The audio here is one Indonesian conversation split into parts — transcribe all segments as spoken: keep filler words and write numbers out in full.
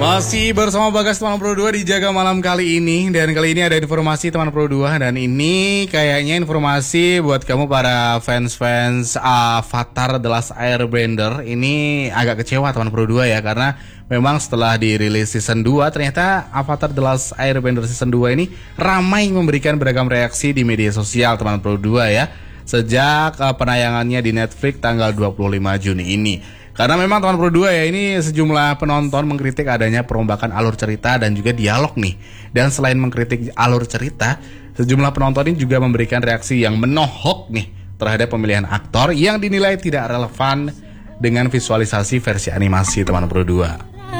Masih bersama Bagas teman Pro dua di Jaga Malam kali ini. Dan kali ini ada informasi teman Pro dua. Dan ini kayaknya informasi buat kamu para fans-fans Avatar The Last Airbender. Ini agak kecewa teman Pro dua ya, karena memang setelah dirilis season dua, ternyata Avatar The Last Airbender season dua ini ramai memberikan beragam reaksi di media sosial teman Pro dua ya, sejak uh, penayangannya di Netflix tanggal dua puluh lima Juni ini. Karena memang teman Pro dua ya, ini sejumlah penonton mengkritik adanya perombakan alur cerita dan juga dialog nih. Dan selain mengkritik alur cerita, sejumlah penonton ini juga memberikan reaksi yang menohok nih terhadap pemilihan aktor yang dinilai tidak relevan dengan visualisasi versi animasi teman Pro dua.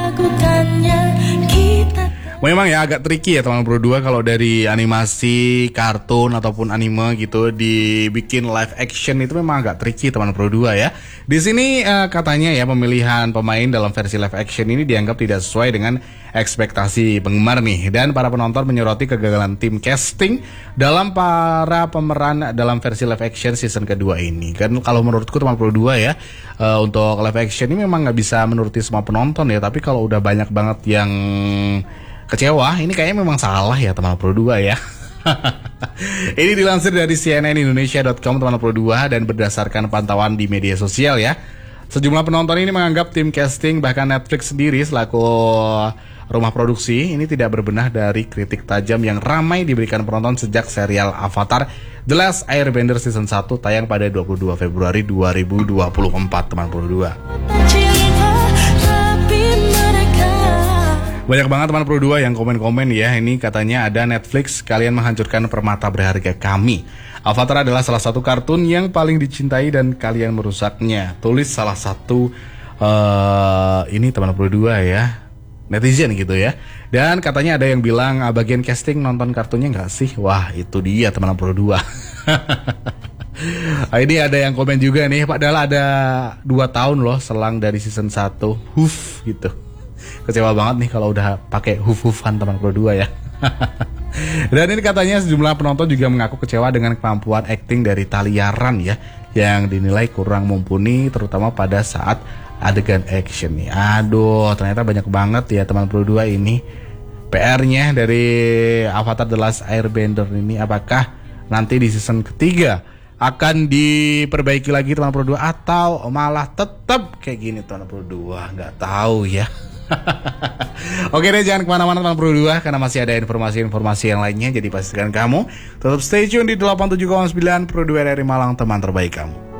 Memang ya agak tricky ya teman Pro dua kalau dari animasi, kartun ataupun anime gitu dibikin live action, itu memang agak tricky teman Pro dua ya. Di sini uh, katanya ya pemilihan pemain dalam versi live action ini dianggap tidak sesuai dengan ekspektasi penggemar nih, dan para penonton menyoroti kegagalan tim casting dalam para pemeran dalam versi live action season kedua ini. Kan kalau menurutku teman Pro dua ya, uh, untuk live action ini memang nggak bisa menuruti semua penonton ya, tapi kalau udah banyak banget yang kecewa, ini kayaknya memang salah ya teman Pro dua ya. Ini dilansir dari C N N Indonesia dot com teman Pro dua, dan berdasarkan pantauan di media sosial ya, sejumlah penonton ini menganggap tim casting bahkan Netflix sendiri selaku rumah produksi ini tidak berbenah dari kritik tajam yang ramai diberikan penonton sejak serial Avatar The Last Airbender season satu tayang pada dua puluh dua Februari dua ribu dua puluh empat teman Pro dua. Banyak banget teman Pro dua yang komen-komen ya. Ini katanya ada Netflix, kalian menghancurkan permata berharga kami. Avatar adalah salah satu kartun yang paling dicintai dan kalian merusaknya. Tulis salah satu uh, ini teman Pro dua ya, netizen gitu ya. Dan katanya ada yang bilang, bagian casting nonton kartunnya nggak sih? Wah itu dia teman Pro dua. Ini ada yang komen juga nih, padahal ada dua tahun loh selang dari season satu. Huf gitu. Kecewa banget nih kalau udah pakai huf-hufan teman Pro dua ya. Dan ini katanya sejumlah penonton juga mengaku kecewa dengan kemampuan akting dari Thalia Ran ya, yang dinilai kurang mumpuni terutama pada saat adegan action nih. Aduh, ternyata banyak banget ya teman Pro dua ini P R-nya dari Avatar The Last Airbender ini. Apakah nanti di season ketiga akan diperbaiki lagi teman Pro dua, atau malah tetap kayak gini teman Pro dua? Nggak tahu ya. Oke deh, jangan kemana-mana teman Pro dua, karena masih ada informasi-informasi yang lainnya. Jadi pastikan kamu tetap stay tune di delapan tujuh koma sembilan Pro dua dari Malang, teman terbaik kamu.